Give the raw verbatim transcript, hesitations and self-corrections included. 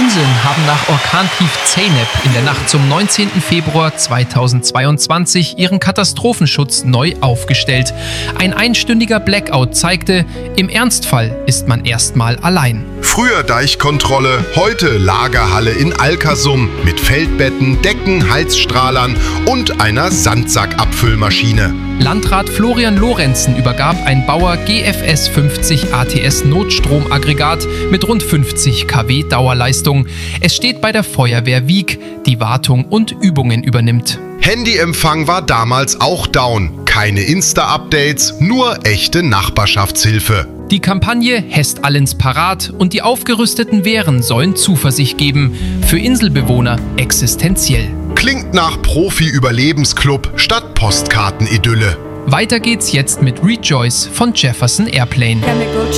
Inseln haben nach Orkantief Zeynep in der Nacht zum neunzehnten Februar zweitausendzweiundzwanzig ihren Katastrophenschutz neu aufgestellt. Ein einstündiger Blackout zeigte, im Ernstfall ist man erstmal allein. Früher Deichkontrolle, heute Lagerhalle in Alkersum mit Feldbetten, Decken, Heizstrahlern und einer Sandsackabfüllmaschine. Landrat Florian Lorenzen übergab ein Bauer G F S fünfzig A T S Notstromaggregat mit rund fünfzig Kilowatt Dauerleistung. Es steht bei der Feuerwehr Wiek, die Wartung und Übungen übernimmt. Handyempfang war damals auch down. Keine Insta-Updates, nur echte Nachbarschaftshilfe. Die Kampagne Hest allens parat und die aufgerüsteten Wehren sollen Zuversicht geben. Für Inselbewohner existenziell. Klingt nach Profi-Überlebensclub statt Postkarten-Idylle. Weiter geht's jetzt mit Rejoice von Jefferson Airplane. Chemical